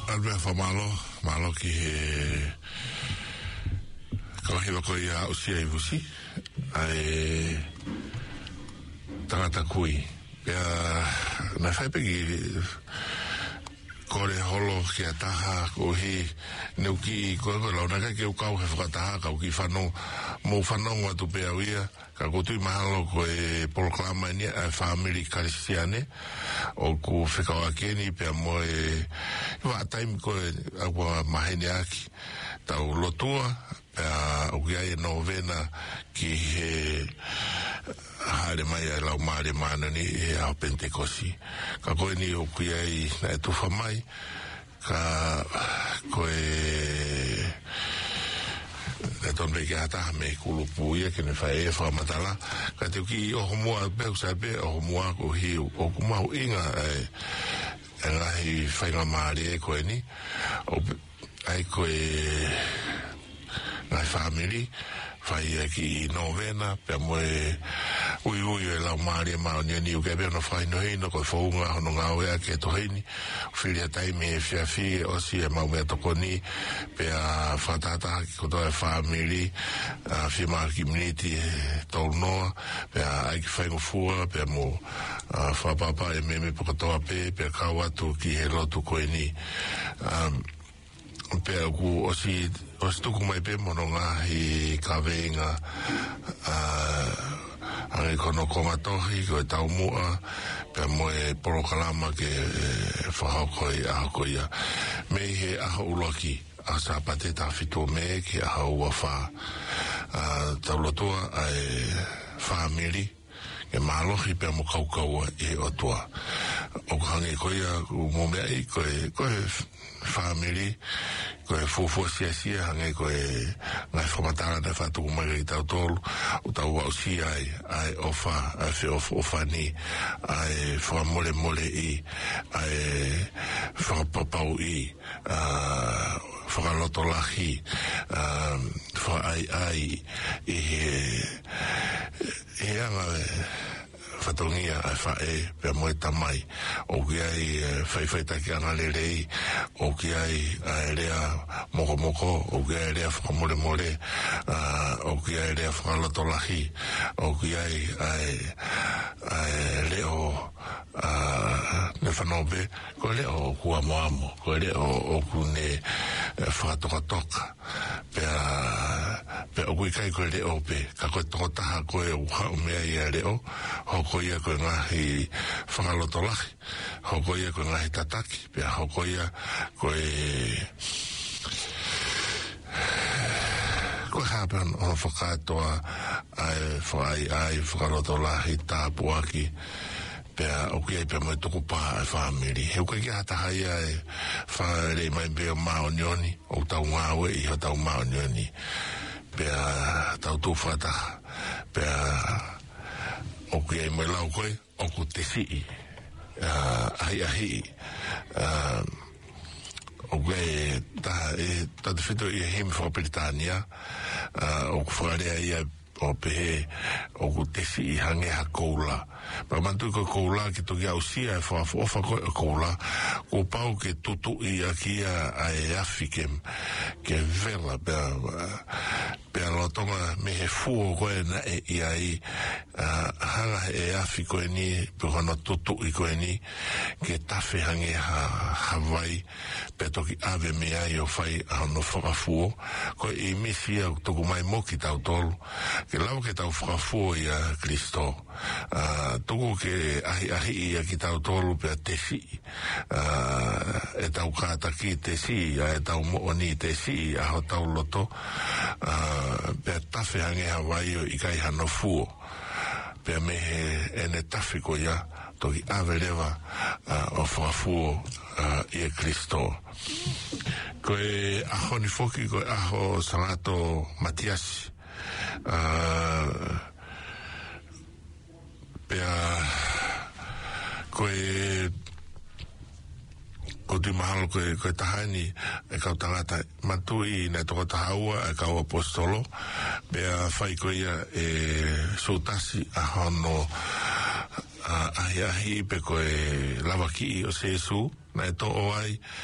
Albert malo ki he kahiwa ko ia usia i vusi ai tangata kui pia na fai pegi kore holo ki ataha ko hi neuki ko launa ka ki ukau he whakataha ka uki whanau mo whanau atu pia uia ka kutui mahalo ko e proklama ni a family kristiane o ku whikau akeni pia mo e wa taimi ko e akwa mahene aki tau lotua pia uki ai novena ki he hare mai ai lau maare mana ni e au Pentekosi ka koe ni o kui ai na e tuwha mai ka koe e ton veke hataha me kulupu ia ke ne whae e whamatala ka te uki o homua peu sa pe o homua ko hiu o kumahu inga e ngahi whainga maare e koe ni ai koe ngai family fai ki novena pe mo ui e la mari ma ni o gebe no fai no hino ko fonga no ngawe ke to hini filia tai me fiafi o si e ma me to koni pe a fatata ko to family a firma community to no pe a ki fai mo fu pe mo fa papa e me po to pe ka watu ki helo to ko ni pe ku o si tuku mai pe mononga i ka venga ai kono komatohi ko tau mua pe mo e proklama ke whahakoi ahakoia me he aha uloki a sa pateta fito me ke aha uafa tau lotua ai family ke malohi pe mo kaukaua e otua o hange koia mo mea i koe family koe fufu sia hange koe ngai whamatara na whatuku mai i tau tolu o tau wau si ai ofa ai whi ofa ni ai whamole i ai whapapau i whakaloto lahi ai i he anga whatongia ai whae pia moe tamai o ki ai whaiwhaitaki anga lerei o ki ai rea moko o ki ai rea whakamole o ki ai rea whakalotolahi o ki ai leo ne whanope ko leo kua moamo ko leo ku ne whakatokatoka pe o kui kai koe leo pe ka koe tokotaha koe uha umea ia leo hoko ia koe ngahi whakalotolahi hoko ia koe ngahi tataki pe hoko ia koe hapen o whakatoa ai whakalotolahi tāpuaki pea o ki ai pea mai toko pā ai family heu kai ki hata hai ai whaere mai pea maonioni o tau ngawe i ho tau maonioni pea tau tū whataha pea o ki ai mai lau koe o ku te sii ahi o ke tatu whito i him Whakapritania o ku whakarea ia o pehe o ku tesi i hange ha koula pa mantu ko koula ki toki au sia e whaofa ko koula ko pau ke tutu i akia a e afikem ke vela pe lotonga me he fuo koe na e i ai hanga e afiko e ni pe kono tutu i koe ni ke tafe hange ha Hawaii pe toki ave me ai o whai a no whakafuo ko i misi au toku mai moki tau tolu ke lau ke tau whakafuo i a Kristo tuku ke ahi i a ki tau tolu pe a tesi e tau kātaki tesi e tau mooni tesi a ho tau loto pe a tafe hange Hawaii i kai hano fuo pe a mehe ene tafe ko ia toki ave lewa o whakafuo i a Kristo koe aho ni foki koe aho Sangato Matiasi pea koe ko tu mahalo koe tahani e kau tangata matui na toko tahaua e kau apostolo pea whai koe ia e sotasi a hono ahi pe koe lawaki o Sesu na e to o ai